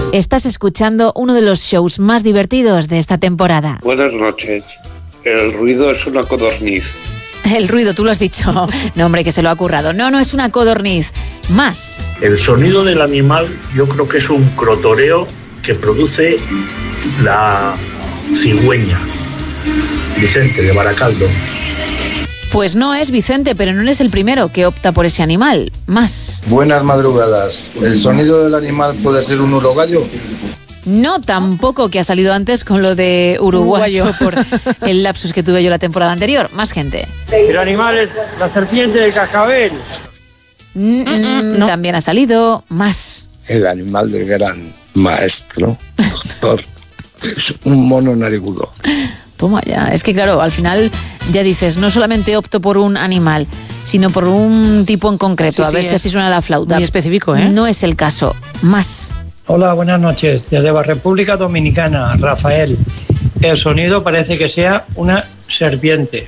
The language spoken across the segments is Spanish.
Estás escuchando uno de los shows más divertidos de esta temporada. Buenas noches. El ruido es una codorniz. El ruido, tú lo has dicho. No, hombre, que se lo ha currado. No, es una codorniz. Más. El sonido del animal yo creo que es un crotoreo que produce la cigüeña. Vicente, de Baracaldo. Pues no es Vicente, pero no eres el primero que opta por ese animal. Más. Buenas madrugadas. ¿El sonido del animal puede ser un urogallo? No, tampoco, que ha salido antes con lo de uruguayo por el lapsus que tuve yo la temporada anterior. Más gente. El animal es la serpiente del cascabel. No. También ha salido. Más. El animal del gran maestro, doctor, es un mono narigudo. Toma ya. Es que claro, al final ya dices, no solamente opto por un animal, sino por un tipo en concreto. Sí, a ver si así suena la flauta. Muy específico, ¿eh? No es el caso. Más. Hola, buenas noches. Desde la República Dominicana, Rafael. El sonido parece que sea una serpiente.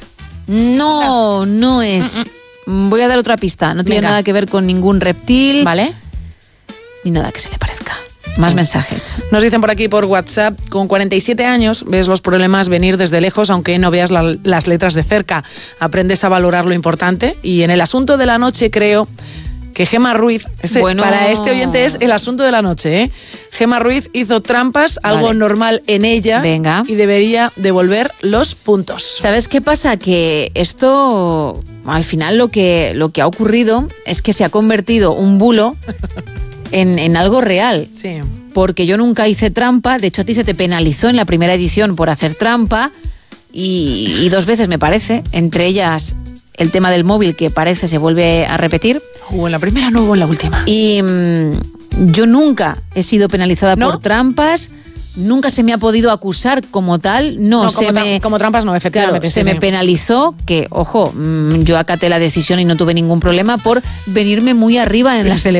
No es. Voy a dar otra pista. No tiene nada que ver con ningún reptil. ¿Vale? Ni nada que se le parezca. Más mensajes. Nos dicen por aquí por WhatsApp, con 47 años ves los problemas venir desde lejos, aunque no veas las letras de cerca. Aprendes a valorar lo importante y en el asunto de la noche creo que Gemma Ruiz, para este oyente es el asunto de la noche, ¿eh? Gemma Ruiz hizo trampas, algo normal en ella. Venga. Y debería devolver los puntos. ¿Sabes qué pasa? Que esto, al final lo que ha ocurrido es que se ha convertido un bulo en algo real. Sí. Porque yo nunca hice trampa, de hecho a ti se te penalizó en la primera edición por hacer trampa y 2 veces me parece, entre ellas el tema del móvil que parece se vuelve a repetir. O en la primera no, o en la última. Y yo nunca he sido penalizada por trampas, nunca se me ha podido acusar como tal. Como trampas no, efectivamente. Claro, se me penalizó, que, ojo, yo acaté la decisión y no tuve ningún problema por venirme muy arriba en las celebraciones.